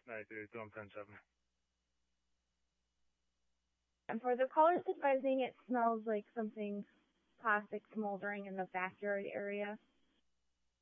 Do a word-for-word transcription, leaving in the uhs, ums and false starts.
nine three two, I'm ten seven. And for the callers advising, it smells like something plastic smoldering in the backyard area.